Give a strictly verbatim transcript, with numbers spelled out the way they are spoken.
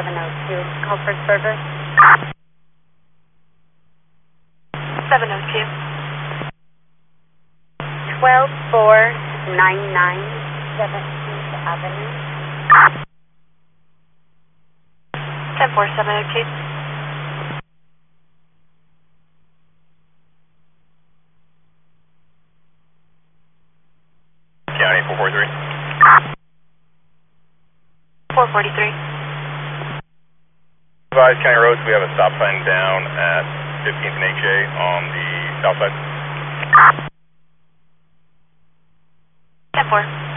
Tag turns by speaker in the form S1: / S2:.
S1: seven oh two. Call for service.
S2: seven oh two.
S1: twelve four nine nine seventeenth Avenue.
S2: ten four seven oh two.
S3: County four forty-three.
S2: four forty-three.
S3: Advise County Roads, we have a stop sign down at fifteenth and H A on the south side.
S2: ten four.